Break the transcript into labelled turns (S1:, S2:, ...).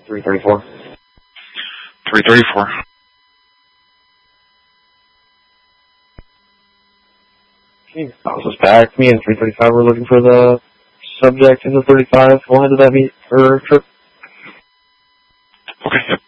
S1: 334.
S2: 334.
S1: Okay, bounces back to me, and 335, we're looking for the subject in the 35. We'll head to that meet, or trip.
S2: Okay, yep.